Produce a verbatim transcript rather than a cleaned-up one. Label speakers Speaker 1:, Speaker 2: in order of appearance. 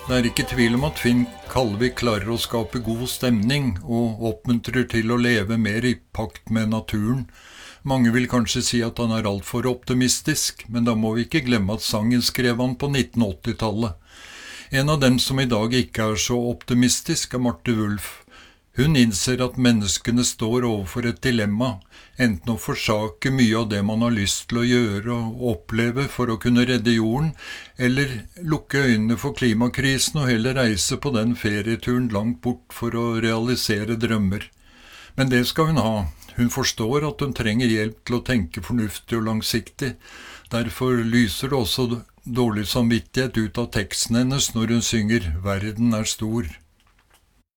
Speaker 1: Det er ikke tvil om at Finn Kalvik klarer å skape god stemning og oppmuntrer til å leve mer i pakt med naturen. Mange vil kanskje si at han er alt for optimistisk, men da må vi ikke glemme at sangen skrev han på nitten åtti-tallet. En av dem som i dag ikke er så optimistisk er Marte Wulf. Hun innser at menneskene står overfor et dilemma, enten å forsake mye av det man har lyst til å gjøre og oppleve for å kunne redde jorden, eller lukke øynene for klimakrisen og heller reise på den ferieturen langt bort for å realisere drømmer. Men det skal hun ha. Hun forstår at hun trenger hjelp til å tenke fornuftig og langsiktig. Derfor lyser det også dårlig samvittighet ut av teksten hennes når hun synger «Verden er stor».